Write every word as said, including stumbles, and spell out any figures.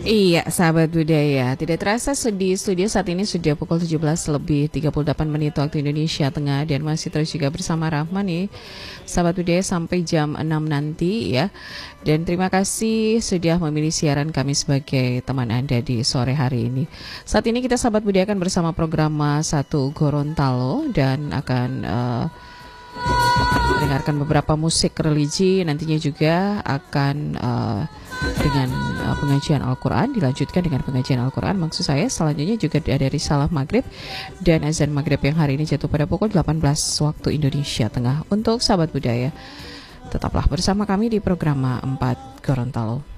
Iya, sahabat budaya. Tidak terasa di studio saat ini sudah pukul tujuh belas lebih tiga puluh delapan menit waktu Indonesia Tengah dan masih terus juga bersama Rahma nih, sahabat budaya sampai jam enam nanti ya. Dan terima kasih sudah memilih siaran kami sebagai teman Anda di sore hari ini. Saat ini kita sahabat budaya akan bersama program Satu Gorontalo dan akan uh, mendengarkan beberapa musik religi, nantinya juga akan uh, dengan uh, pengajian Al-Quran, dilanjutkan dengan pengajian Al-Quran. Maksud saya selanjutnya juga ada risalah maghrib dan azan maghrib yang hari ini jatuh pada pukul delapan belas waktu Indonesia Tengah. Untuk sahabat budaya, tetaplah bersama kami di program Empat Gorontalo.